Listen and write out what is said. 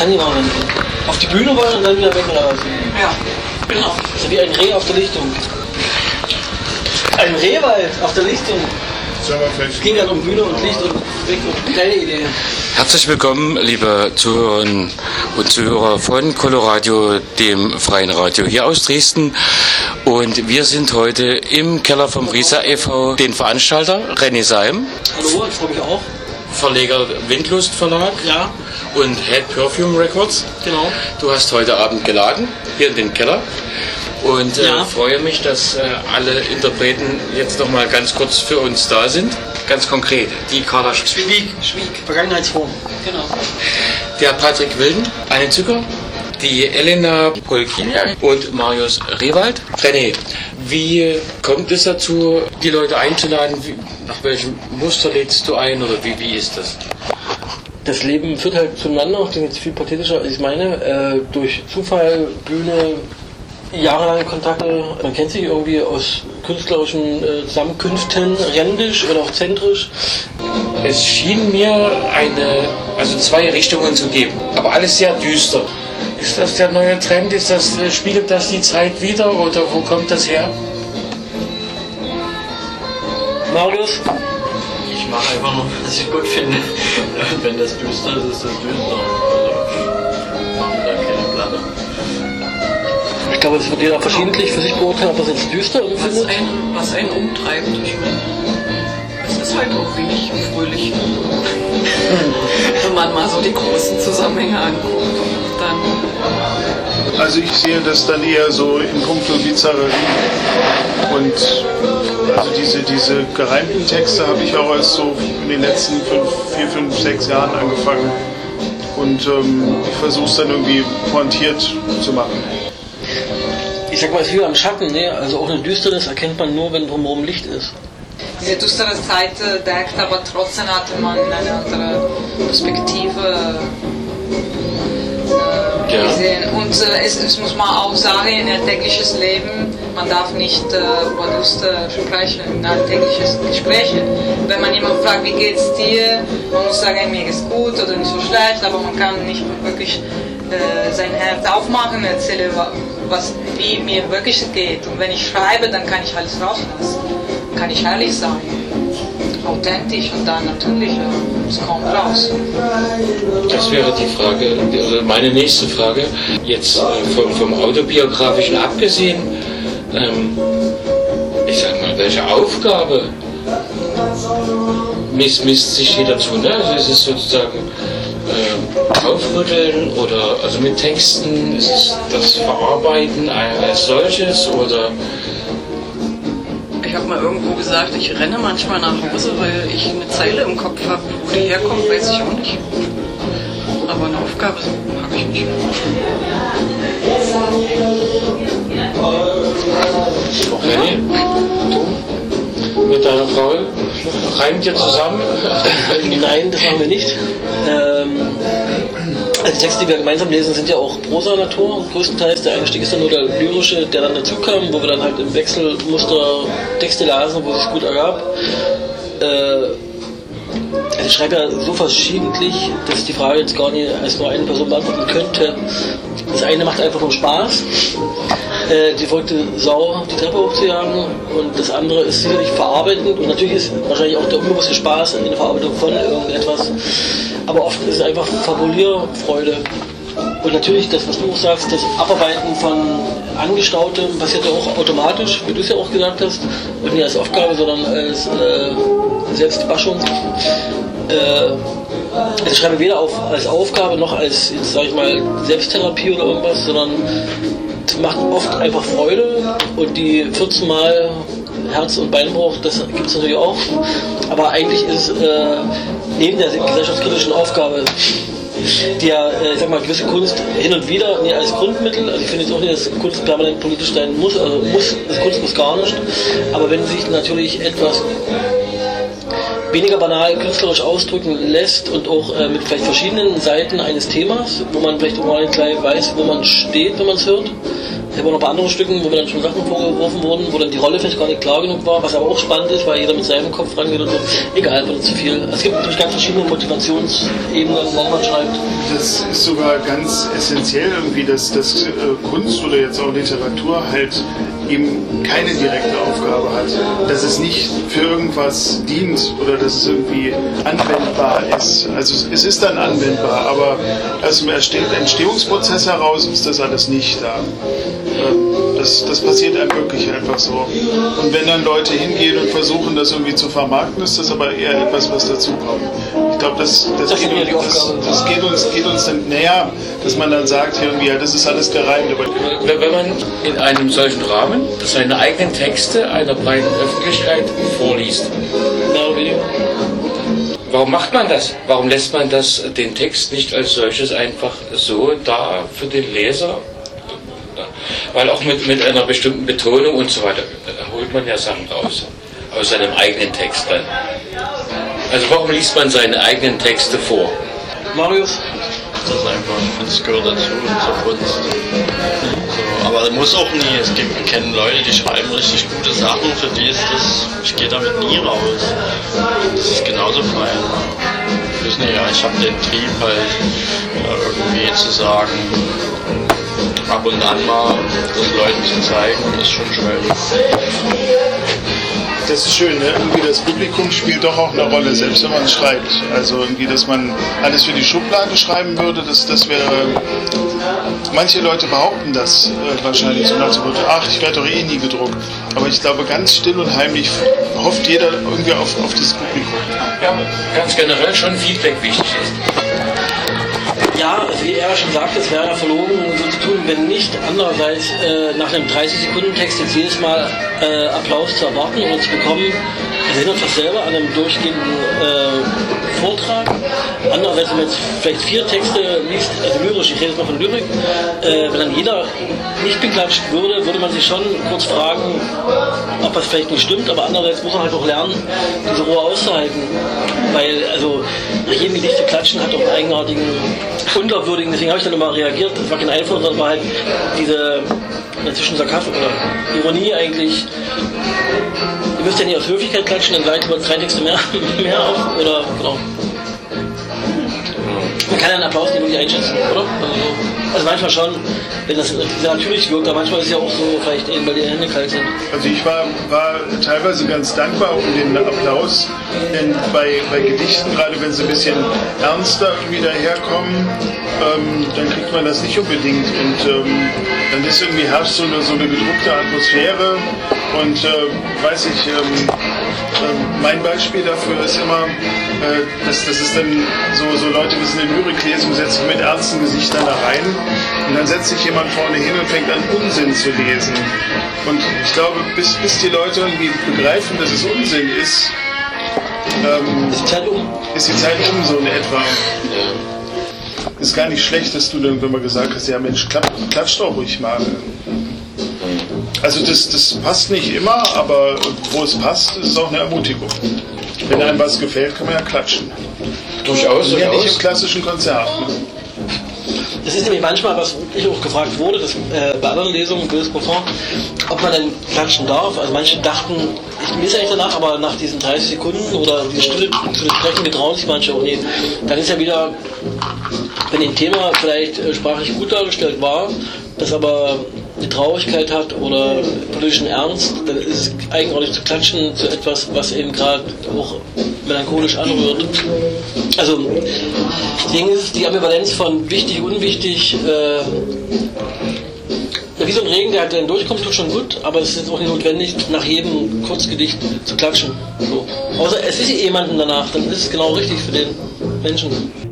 kann die noch nicht. Auf die Bühne wollen und dann wieder weg oder was? Ja, genau. Das ist wie ein Reh auf der Lichtung. Ein Rehwald auf der Lichtung. Es ging dann um Bühne und Licht und weg und kleine Idee. Herzlich willkommen, liebe Zuhörerinnen und Zuhörer von Coloradio, dem freien Radio hier aus Dresden. Und wir sind heute im Keller vom Riesa e.V., den Veranstalter René Seim. Hallo, ich freue mich auch. Verleger Windlust Verlag. Ja. Und Head Perfume Records. Genau. Du hast heute Abend geladen, hier in den Keller. Und freue mich, dass alle Interpreten jetzt noch mal ganz kurz für uns da sind. Ganz konkret, die Carla Schwieg. Vergangenheitsform. Genau. Der Patrick Wilden, eine Zucker. Die Elena Polkinia und Marius Rewald. René, wie kommt es dazu, die Leute einzuladen? Nach welchem Muster lädst du ein oder wie ist das? Das Leben führt halt zueinander, das ist jetzt viel pathetischer als ich meine, durch Zufall, Bühne, jahrelange Kontakte. Man kennt sich irgendwie aus künstlerischen Zusammenkünften, rändisch oder auch zentrisch. Es schien mir zwei Richtungen zu geben, aber alles sehr düster. Ist das der neue Trend? Spiegelt das die Zeit wider oder wo kommt das her? Marius? Ich mache einfach nur, was ich gut finde. Wenn das düster ist, ist das düster. Machen wir da keine Platte. Ich glaube, es wird jeder verschiedentlich für sich beurteilen, ob das jetzt düster empfindet. Was einen umtreibt. Ich meine, es ist halt auch wenig fröhlich. Wenn man mal so die großen Zusammenhänge anguckt, dann... Also ich sehe das dann eher so in puncto Bizarrerie und also diese gereimten Texte habe ich auch erst so in den letzten 4, 5, 6 Jahren angefangen und ich versuche es dann irgendwie pointiert zu machen. Ich sag mal, es ist wie am Schatten, ne? Also auch eine Düsternis erkennt man nur, wenn drumherum Licht ist. Diese düstere Seite deckt, aber trotzdem hatte man eine andere Perspektive gesehen. Und es muss man auch sagen, in ein tägliches Leben, man darf nicht über Düster sprechen, in alltägliches Gespräch. Wenn man jemanden fragt, wie geht's dir, man muss sagen, mir geht's gut oder nicht so schlecht, aber man kann nicht wirklich sein Herz aufmachen, erzählen, wie mir wirklich geht. Und wenn ich schreibe, dann kann ich alles rauslassen. Kann ich ehrlich sein, authentisch und dann natürlich, es kommt raus. Das wäre die Frage, also meine nächste Frage. Jetzt vom Autobiografischen abgesehen, ich sag mal, welche Aufgabe misst sich hier dazu? Ne? Also ist es sozusagen Aufrütteln oder also mit Texten, ist es das Verarbeiten als solches oder? Ich habe mal irgendwo gesagt, ich renne manchmal nach Hause, weil ich eine Zeile im Kopf habe. Wo die herkommt, weiß ich auch nicht. Aber eine Aufgabe habe ich nicht. Okay. Du mit deiner Frau reimt ihr zusammen? Nein, das machen wir nicht. Also die Texte, die wir gemeinsam lesen, sind ja auch Prosa-Natur. Größtenteils der Einstieg ist dann nur der lyrische, der dann dazukam, wo wir dann halt im Wechselmuster Texte lasen, wo es sich gut ergab. Also ich schreibe ja so verschiedentlich, dass die Frage jetzt gar nicht als nur eine Person beantworten könnte. Das eine macht einfach nur Spaß, die verrückte Sau die Treppe hochzujagen, und das andere ist sicherlich verarbeitend, und natürlich ist wahrscheinlich auch der unbewusste Spaß in der Verarbeitung von irgendetwas, aber oft ist es einfach Fabulierfreude. Und natürlich, das, was du auch sagst, das Abarbeiten von Angestautem passiert ja auch automatisch, wie du es ja auch gesagt hast, und nicht als Aufgabe, sondern als Selbstwaschung. Ich schreibe weder als Aufgabe noch als, jetzt sage ich mal, Selbsttherapie oder irgendwas, sondern es macht oft einfach Freude, und die 14 Mal Herz- und Beinbruch, das gibt es natürlich auch, aber eigentlich ist es neben der gesellschaftskritischen Aufgabe, die ja, ich sag mal, gewisse Kunst hin und wieder als Grundmittel, also ich finde jetzt auch nicht, dass Kunst permanent politisch sein muss, das Kunst muss gar nicht, aber wenn sich natürlich etwas weniger banal künstlerisch ausdrücken lässt und auch mit vielleicht verschiedenen Seiten eines Themas, wo man vielleicht auch mal gleich weiß, wo man steht, wenn man es hört. Ich habe auch noch bei anderen Stücken, wo mir dann schon Sachen vorgeworfen wurden, wo dann die Rolle vielleicht gar nicht klar genug war, was aber auch spannend ist, weil jeder mit seinem Kopf rangeht und so. Egal, wird zu viel. Es gibt natürlich ganz verschiedene Motivationsebenen, wenn man schreibt. Das ist sogar ganz essentiell irgendwie, dass Kunst oder jetzt auch Literatur halt eben keine direkte Aufgabe hat. Dass es nicht für irgendwas dient oder dass es irgendwie anwendbar ist. Also es ist dann anwendbar, aber aus dem Entstehungsprozess heraus ist das alles nicht da. Das passiert einem wirklich einfach so. Und wenn dann Leute hingehen und versuchen, das irgendwie zu vermarkten, ist das aber eher etwas, was dazukommt. Ich glaube, das geht uns dann näher, dass man dann sagt, irgendwie, ja, das ist alles gereimt. Wenn man in einem solchen Rahmen seine eigenen Texte einer breiten Öffentlichkeit vorliest, Mehr oder weniger. warum macht man das? Warum lässt man den Text nicht als solches einfach so da für den Leser? Weil auch mit einer bestimmten Betonung und so weiter holt man ja Sachen raus aus seinem eigenen Text dann. Also warum liest man seine eigenen Texte vor? Marius? Das ist einfach, ich finde, es gehört dazu zur Kunst. So, aber muss auch nie. Es gibt, wir kennen Leute, die schreiben richtig gute Sachen, für die ist das, ich gehe damit nie raus. Das ist genauso frei. Ich weiß nicht, ja, ich habe den Trieb halt irgendwie zu sagen, ab und an mal das Leuten zu zeigen, ist schon schwierig. Das ist schön, ne? Irgendwie das Publikum spielt doch auch eine Rolle, selbst wenn man schreibt. Also irgendwie, dass man alles für die Schublade schreiben würde, das wäre... Manche Leute behaupten das wahrscheinlich so nach dem Motto, ach, ich werde doch eh nie gedruckt. Aber ich glaube, ganz still und heimlich hofft jeder irgendwie auf das Publikum. Ja, ganz generell schon Feedback wichtig ist. Ja, wie er schon sagt, es wäre ja verlogen, so zu tun, wenn nicht andererseits nach einem 30-Sekunden-Text jetzt jedes Mal Applaus zu erwarten oder zu bekommen. Wir sehen uns das selber an einem durchgehenden Vortrag. Andererseits, wenn man jetzt vielleicht 4 Texte liest, also lyrisch, ich rede jetzt mal von Lyrik, wenn dann jeder nicht beklatscht würde man sich schon kurz fragen, ob das vielleicht nicht stimmt, aber andererseits muss man halt auch lernen, diese Ruhe auszuhalten. Weil, also, nach jedem Gedicht zu klatschen hat auch einen eigenartigen, unglaubwürdigen, deswegen habe ich dann immer reagiert, das war kein Einfluss, sondern war halt diese, inzwischen Sarkasmus oder Ironie eigentlich. Ihr müsst ja nicht aus Höflichkeit klatschen, dann gleich über 3 Texte mehr auf, oder, genau. Man kann ja einen Applaus nicht wirklich einschätzen, oder? Also manchmal schon, wenn das sehr natürlich wirkt, aber manchmal ist es ja auch so, vielleicht eben, weil die Hände kalt sind. Also ich war teilweise ganz dankbar um den Applaus, denn bei Gedichten, gerade wenn sie ein bisschen ernster irgendwie daherkommen, dann kriegt man das nicht unbedingt und dann ist irgendwie herrscht so eine gedruckte Atmosphäre und weiß ich, mein Beispiel dafür ist immer, das ist dann so Leute, die sind in Lyriklesung, setzen mit ernsten Gesichtern da rein und dann setzt sich jemand vorne hin und fängt an Unsinn zu lesen. Und ich glaube, bis die Leute irgendwie begreifen, dass es Unsinn ist, ist die Zeit so in etwa. Ist gar nicht schlecht, dass du dann irgendwann mal gesagt hast, ja Mensch, klatsch doch ruhig mal. Also das passt nicht immer, aber wo es passt, ist es auch eine Ermutigung. Wenn einem was gefällt, kann man ja klatschen. Durchaus. Ja, nicht im klassischen Konzert. Ne? Das ist nämlich manchmal, was ich auch gefragt wurde, dass, bei anderen Lesungen, Böses Parfum, ob man denn klatschen darf. Also manche dachten, ich lese eigentlich danach, aber nach diesen 30 Sekunden oder die Stille zu sprechen, getrauen sich manche auch nicht. Dann ist ja wieder, wenn ein Thema vielleicht sprachlich gut dargestellt war, das aber eine Traurigkeit hat oder politischen Ernst, dann ist es eigenartig zu klatschen zu etwas, was eben gerade auch melancholisch anrührt. Also deswegen ist es die Ambivalenz von wichtig, unwichtig, wie so ein Regen, der halt dann durchkommt, tut schon gut, aber es ist jetzt auch nicht notwendig, nach jedem Kurzgedicht zu klatschen. So. Außer es ist jemanden danach, dann ist es genau richtig für den Menschen.